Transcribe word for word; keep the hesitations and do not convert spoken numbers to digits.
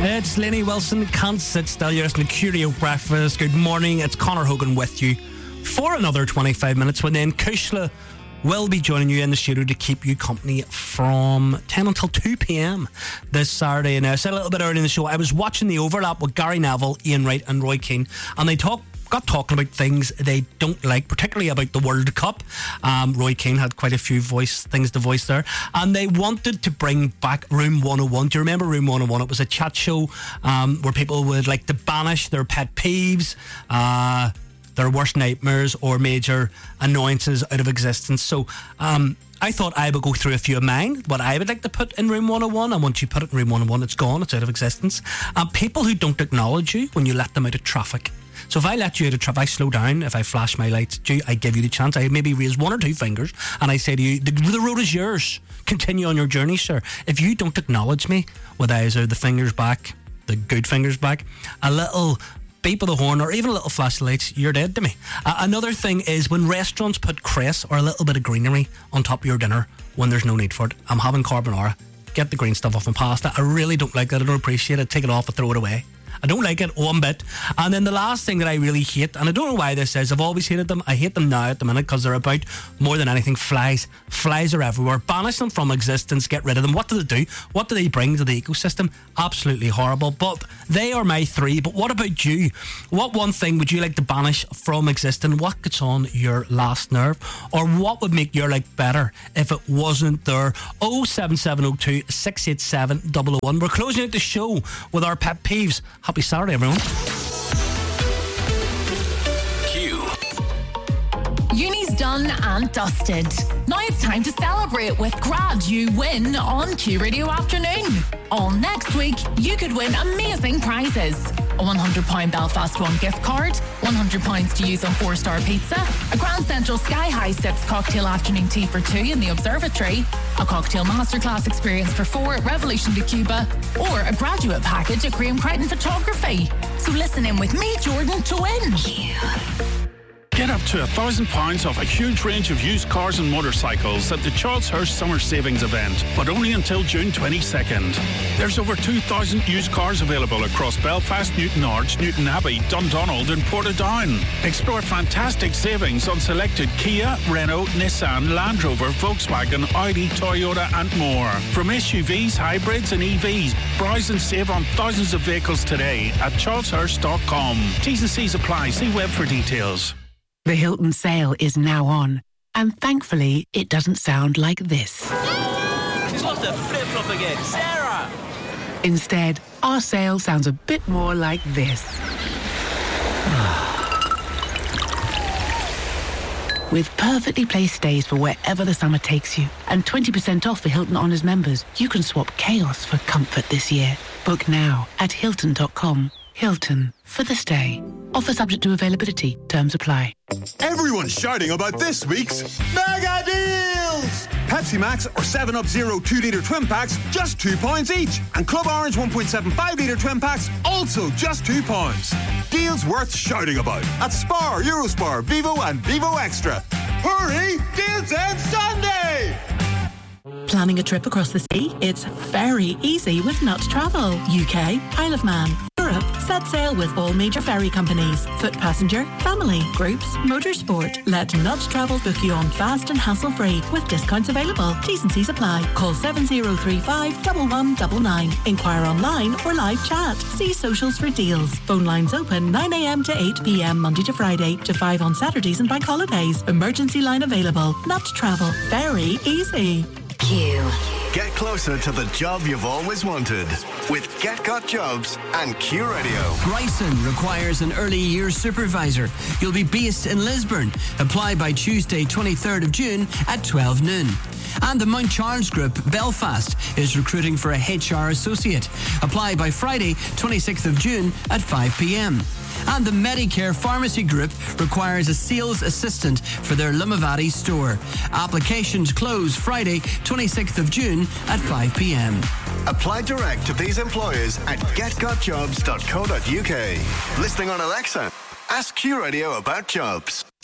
It's Lenny Wilson, Can't Sit Still. You're listening to Curio Breakfast. Good morning. It's Conor Hogan with you for another twenty-five minutes, when then Kushla will be joining you in the studio to keep you company from ten until two p.m. this Saturday. And I said a little bit earlier in the show, I was watching the overlap with Gary Neville, Ian Wright and Roy Keane, and they talk got talking about things they don't like, particularly about the World Cup. Um, Roy Keane had quite a few voice things to voice there, and they wanted to bring back Room one oh one. Do you remember Room one oh one? It was a chat show um, where people would like to banish their pet peeves, uh, their worst nightmares or major annoyances out of existence. So um, I thought I would go through a few of mine, what I would like to put in Room one oh one, and once you put it in Room one oh one, it's gone, it's out of existence. Um, people who don't acknowledge you when you let them out of traffic. So if I let you out of traffic, I slow down, if I flash my lights at you, I give you the chance, I maybe raise one or two fingers, and I say to you, the, the road is yours, continue on your journey, sir. If you don't acknowledge me with either the fingers back, the good fingers back, a little beep of the horn, or even a little flash of lights, you're dead to me. Uh, another thing is when restaurants put cress or a little bit of greenery on top of your dinner when there's no need for it. I'm having carbonara, get the green stuff off my pasta. I really don't like that, I don't appreciate it, take it off and throw it away. I don't like it one bit. And then the last thing that I really hate, and I don't know why this is, I've always hated them, I hate them now at the minute because they're about, more than anything, flies. Flies are everywhere. Banish them from existence, get rid of them. What do they do? What do they bring to the ecosystem? Absolutely horrible. But they are my three. But what about you? What one thing would you like to banish from existence? What gets on your last nerve? Or what would make your life better if it wasn't there? oh seven seven oh two, six eight seven, double oh one. We're closing out the show with our pet peeves. Happy Saturday, everyone. Q. Uni's done and dusted. Now it's time to celebrate with Grad You Win on Q Radio Afternoon. All next week, you could win amazing prizes. A one hundred pounds Belfast One gift card, one hundred pounds to use on Four Star Pizza, a Grand Central Sky High Sips cocktail afternoon tea for two in the Observatory, a cocktail masterclass experience for four at Revolution de Cuba, or a graduate package at Graham Crichton Photography. So listen in with me, Jordan, to win. Get up to one thousand pounds off a huge range of used cars and motorcycles at the Charles Hirsch Summer Savings Event, but only until June twenty-second. There's over two thousand used cars available across Belfast, Newton Arch, Newton Abbey, Dundonald and Portadown. Explore fantastic savings on selected Kia, Renault, Nissan, Land Rover, Volkswagen, Audi, Toyota and more. From S U Vs, hybrids and E Vs, browse and save on thousands of vehicles today at charles hirsch dot com. T's and C's apply. See web for details. The Hilton sale is now on, and thankfully, it doesn't sound like this. She's lost her flip-flop again. Sarah! Instead, our sale sounds a bit more like this. With perfectly placed stays for wherever the summer takes you, and twenty percent off for Hilton Honors members, you can swap chaos for comfort this year. Book now at hilton dot com. Hilton, for the stay. Offer subject to availability. Terms apply. Everyone's shouting about this week's mega deals! Pepsi Max or seven up Zero two litre twin packs, just two pounds each. And Club Orange one point seven five litre twin packs, also just two pounds. Deals worth shouting about at Spar, Eurospar, Vivo and Vivo Extra. Hurry! Deals end Sunday! Planning a trip across the sea? It's very easy with Nut Travel. U K, Isle of Man, Europe. Set sail with all major ferry companies. Foot passenger, family, groups, motorsport. Let Nut Travel book you on fast and hassle-free with discounts available. T's and C's apply. Call seven zero three five, one one nine nine. Inquire online or live chat. See socials for deals. Phone lines open nine a.m. to eight p.m. Monday to Friday to five on Saturdays and bank holidays. Emergency line available. Nut Travel. Very easy. Q. Get closer to the job you've always wanted with Get Got Jobs and Q Radio. Bryson requires an early years supervisor. You'll be based in Lisburn. Apply by Tuesday, twenty-third of June at twelve noon. And the Mount Charles Group, Belfast, is recruiting for a H R associate. Apply by Friday, twenty-sixth of June at five p.m. And the Medicare Pharmacy Group requires a sales assistant for their Limavady store. Applications close Friday, twenty-sixth of June at five p.m. Apply direct to these employers at get got jobs dot co dot uk. Listening on Alexa, ask Q Radio about jobs.